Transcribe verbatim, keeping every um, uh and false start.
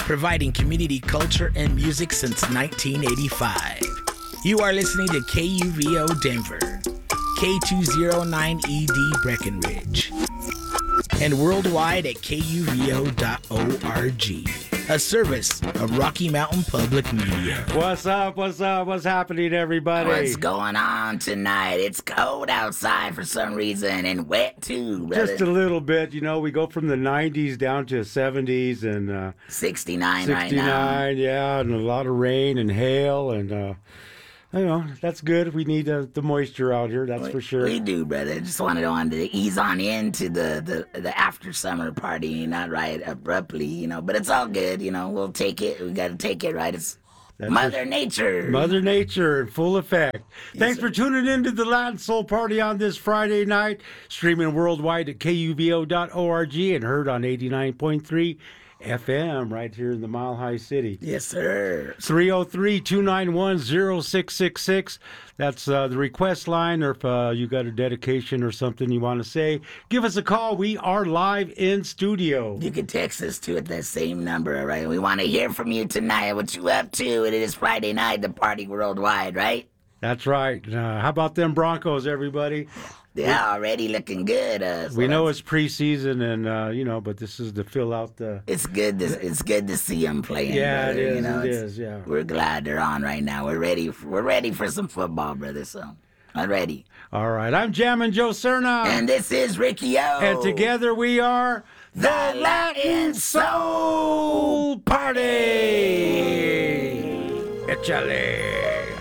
providing community culture and music since nineteen eighty-five. You are listening to K U V O Denver, K two oh nine E D Breckenridge, and worldwide at K U V O dot org. A service of Rocky Mountain Public Media. What's up? What's up? What's happening, everybody? What's going on tonight? It's cold outside for some reason and wet too, brother. Just a little bit. You know, we go from the nineties down to seventies and uh, sixty-nine, sixty-nine right now. Yeah, and a lot of rain and hail and. Uh, You know, that's good. We need uh, the moisture out here, that's we, for sure. We do, brother. Just wanted on to ease on into the, the, the after summer party, not right abruptly, you know. But it's all good, you know. We'll take it. We got to take it, right? It's that's Mother just, Nature. Mother Nature in full effect. Yes, Thanks sir. for tuning in to the Latin Soul Party on this Friday night. Streaming worldwide at K U V O dot org and heard on eighty-nine point three F M right here in the Mile High City. Yes, sir. three oh three, two nine one, oh six six six. That's uh, the request line, or if uh, you got a dedication or something you want to say, give us a call. We are live in studio. You can text us too at that same number, all right? We want to hear from you tonight. What you up to? It is Friday night, the party worldwide, right? That's right. Uh, how about them Broncos, everybody? They're already looking good. Uh, so we know it's preseason, and uh, you know, but this is to fill out the. It's good. To, it's good to see them playing. Yeah, brother. it is. You know, it is. Yeah. We're glad they're on right now. We're ready. For, we're ready for some football, brother. So, I'm ready. All right. I'm Jammin' Joe Cerna, and this is Ricky O. And together we are the, the Latin Soul Party. Échale.